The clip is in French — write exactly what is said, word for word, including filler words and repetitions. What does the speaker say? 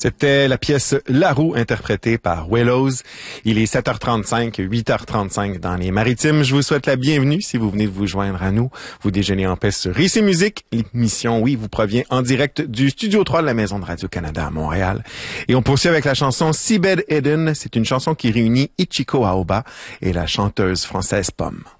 C'était la pièce La Roue interprétée par Willows. Il est sept heures trente-cinq, huit heures trente-cinq dans les Maritimes. Je vous souhaite la bienvenue si vous venez de vous joindre à nous. Vous déjeunez en paix sur Ici Musique. L'émission, oui, vous provient en direct du Studio trois de la Maison de Radio-Canada à Montréal. Et on poursuit avec la chanson Seabed Eden. C'est une chanson qui réunit Ichiko Aoba et la chanteuse française Pomme.